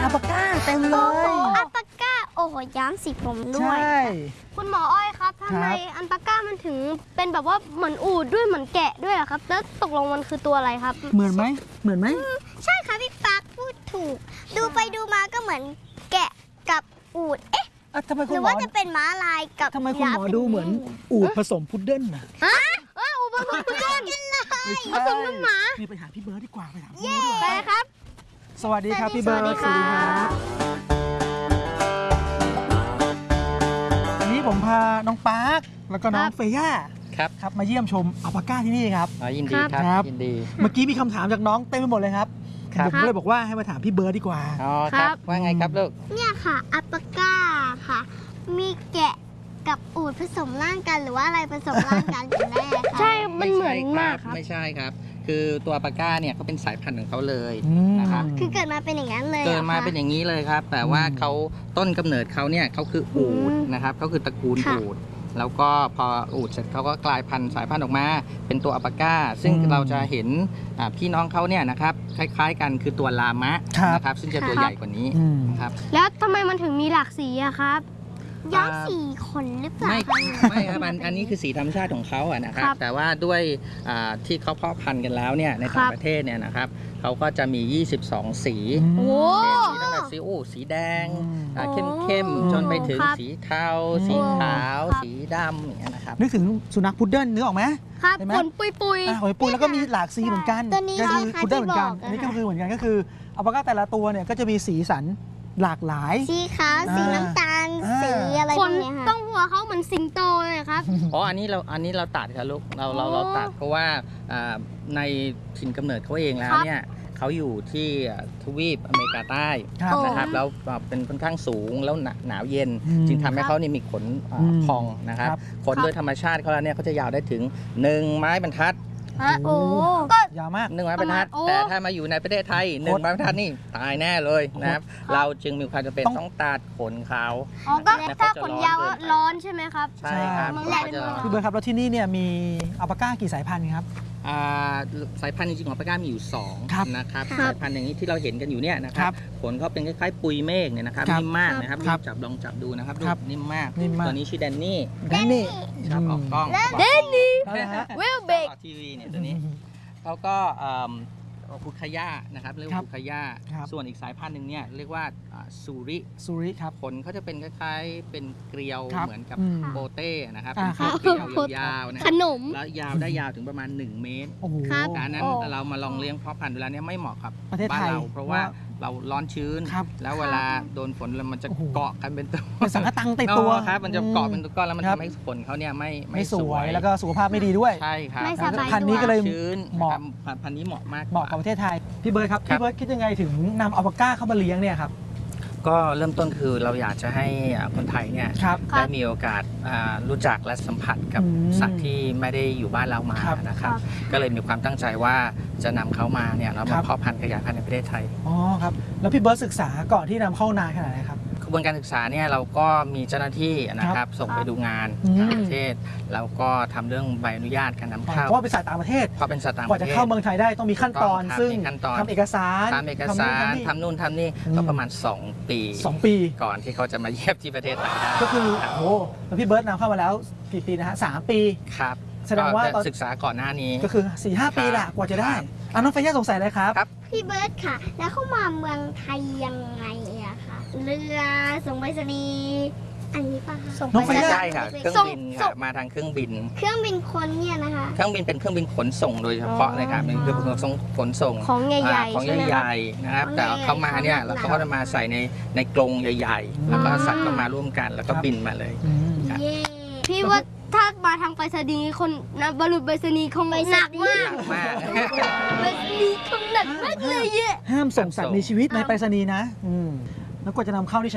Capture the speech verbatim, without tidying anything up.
อัลปาก้าเต็มเลยอัลปาก้าโอ้โหย้อมสีผมด้วยใช่คุณหมออ้อยครับทำไมอัลปาก้ามันถึงเป็นแบบว่าเหมือนอูฐด้วยเหมือนแกะด้วยอะครับแล้วตกลงมันคือตัวอะไรครับเหมือนไหมเหมือนไหมใช่ค่ะพี่ปักพูดถูกดูไปดูมาก็เหมือนแกะกับอูฐเอ๊ะทำไมคุณหมอหรือว่าจะเป็นม้าลายกับทำไมคุณหมอดูเหมือนอูฐผสมพุดเดิ้ลนะฮะอูฐผสมพุดเดิ้ลกันเลยผสมน้ำหมานี่ไปหาพี่เบิร์ดดีกว่าไปหาพี่เบิร์ดดีกว่าไปครับสวัสดีครับพี่เบิร์ดสวัสดีครับวันนี้ผมพาน้องปาร์คแล้วก็น้องเฟย่าครับครับมาเยี่ยมชมอัลปาก้าที่นี่ครับยินดีครับยินดีเมื่อกี้มีคำถามจากน้องเต็มไปหมดเลยครับผมก็เลยบอกว่าให้มาถามพี่เบิร์ดดีกว่าอ๋อครับว่าไงครับลูกเนี่ยค่ะอัลปาก้าค่ะมีแกะกับอูฐผสมร่างกันหรือว่าอะไรผสมร่างกันกันแน่คะใช่มันเหมือนมากครับไม่ใช่ครับคือตัวอัลปาก้าเนี่ยเขาเป็นสายพันธุ์ของเขาเลยนะครับคือเกิดมาเป็นอย่างนั้นเลยเกิดมาเป็นอย่างนี้เลยครับแต่ว่าเขาต้นกำเนิดเขาเนี่ยเขาคืออูฐนะครับเขาคือตระกูลอูฐแล้วก็พออูฐเสร็จเขาก็กลายพันธุ์สายพันธุ์ออกมาเป็นตัวอัลปาก้าซึ่งเราจะเห็นพี่น้องเขาเนี่ยนะครับคล้ายๆกันคือตัวลามะนะครับซึ่งจะตัวใหญ่กว่านี้นะครับแล้วทำไมมันถึงมีหลากสีอะครับย้อมสีขนหรือเปล่าไม่ไม่ครับอันนี้คือสีธรรมชาติของเขาอะนะครับแต่ว่าด้วยที่เขาเพาะพันธุ์กันแล้วเนี่ยในต่างประเทศเนี่ยนะครับเขาก็จะมียี่สิบสองสีสีตั้งแต่สีโอ้สีแดงเข้มๆจนไปถึงสีเทาสีขาวสีดำอย่างเงี้ยนะครับนึกถึงสุนัขพุดเดิ้ลนึกออกไหมครับขนปุยปุยขนปุยแล้วก็มีหลากสีเหมือนกันตัวนี้ก็คือพุดเดิ้ลเหมือนกันอันนี้ก็คือเหมือนกันก็คืออัลปาก้าแต่ละตัวเนี่ยก็จะมีสีสันหลากหลายสีขาวสีน้ำตาลสีอะไรพวกนี้ค่ะต้องหัวเขาเหมือนสิงโตเลยครับอ๋ออันนี้เราอันนี้เราตัดครับลูกเราเราเราตัดเพราะว่าในถิ่นกำเนิดเขาเองแล้วเนี่ยเขาอยู่ที่ทวีปอเมริกาใต้นะครับแล้วเป็นค่อนข้างสูงแล้วหนาวเย็นจึงทำให้เขานี่มีขนพองนะครับขนโดยธรรมชาติเขาแล้วเนี่ยเขาจะยาวได้ถึงหนึ่งไม้บรรทัดโอ้ก็ยาวมากหนึ่งไม้บรรทัดแต่ถ้ามาอยู่ในประเทศไทยหนึ่งไม้บรรทัดนี่ตายแน่เลยนะครับเราจึงมีความจำเป็นต้องตัดขนเขาอ๋อก็ถ้าขนยาวร้อนใช่ไหมครับใช่ครับพี่เบิร์ดครับแล้วที่นี่เนี่ยมีอัลปาก้ากี่สายพันธุ์ครับสายพันธุ์จริงๆของอัลปาก้ามีอยู่สองนะครับสายพันธุ์อย่างนี้ที่เราเห็นกันอยู่เนี่ยนะครับขนเขาเป็นคล้ายๆปุยเมฆเนี่ยนะครับนิ่มมากนะครับจับลองจับดูนะครับนิ่มมากตัวนี้ชื่อแดนนี่แดนนี่ชอบออกกล้องแดนนี่เวลเบกทีวีเนี่ยตัวนี้เขาก็คุคายานะครับเรียกว่าคุคายาส่วนอีกสายพันธุ์หนึ่งเนี่ยเรียกว่าซูริซูริครับขนเขาจะเป็นคล้ายๆเป็นเกลียวเหมือนกับโปเต้นะครับเป็นเกลียวยาวๆนะขนมแล้วยาวได้ยาวถึงประมาณหนึ่งเมตรอันนั้นเรามาลองเลี้ยงเพาะพันธุ์ดูแล้วเนี่ยไม่เหมาะกับบ้านเราเพราะว่าเราร้อนชื้นแล้วเวลาโดนฝนมันจะเกาะกันเป็นตัวเป็นสังกะตังติดตัวครับมันจะเกาะเป็นตัวก้อนแล้วมันทำให้ขนเขาเนี่ยไม่ไม่สวยแล้วก็สุขภาพไม่ดีด้วยใช่ครับพันธุ์นี้ก็เลยเหมาะพันธุ์นี้เหมาะมากเหมาะกับประเทศไทยพี่เบิร์ดครับพี่เบิร์ดคิดยังไงถึงนำอัลปาก้าเข้ามาเลี้ยงเนี่ยครับก็เริ่มต้นคือเราอยากจะให้คนไทยเนี่ยได้มีโอกาสรู้จักและสัมผัสกับสัตว์ที่ไม่ได้อยู่บ้านเรามานะครับก็เลยมีความตั้งใจว่าจะนำเขามาเนี่ยเรามาเพาะพันธุ์ขยายพันธุ์ในประเทศไทยอ๋อครับแล้วพี่เบิร์ดศึกษาก่อนที่นำเข้านานขนาดไหนครับกระบวนการศึกษาเนี่ยเราก็มีเจ้าหน้าที่นะครับส่งไปดูงานต่างประเทศแล้วก็ทำเรื่องใบอนุญาตการนำเข้าเพราะเป็นสัตว์ต่างประเทศเพราะเป็นสัตว์ต่างประเทศกว่าจะเข้าเมืองไทยได้ต้องมีขั้นตอนซึ่งทำเอกสารทำเอกสารทำนู่นทำนี่ก็ประมาณสองปีสองปีก่อนที่เขาจะมาเยี่ยมที่ประเทศไทยได้ก็คือโอ้แล้วพี่เบิร์ดนำเข้ามาแล้วกี่ปีนะฮะสามปีครับแสดงว่าศึกษาก่อนหน้านี้ก็คือ สี่ห้า ปีแหละกว่าจะได้อ่ะน้องเฟย่าสงสัยอะไรครับพี่เบิร์ดค่ะแล้วเข้ามาเมืองไทยยังไงอะคะเรือส่งไปรษณีย์อันนี้ป่ะคะน้องเฟย่าใช่ค่ะเครื่องบินค่ะมาทางเครื่องบินเครื่องบินคนเนี่ยนะคะเครื่องบินเป็นเครื่องบินขนส่งโดยเฉพาะเลยครับเป็นเครื่องบินขนส่งของใหญ่ๆของใหญ่ๆนะครับแต่เขามาเนี่ยแล้วเขาก็จะมาใส่ในในกรงใหญ่ๆแล้วก็สัตว์ก็มาร่วมกันแล้วก็บินมาเลยพี่ว่าถ้ามาทางไปรษณีย์คนนะบรรลุไปรษณีย์คงหนักมากมากไปรษณีย์คงหนักมากเลยห้ามส่งสัตว์มีชีวิตในไปรษณีย์นะแล้วกว่าจะนำเข้าที่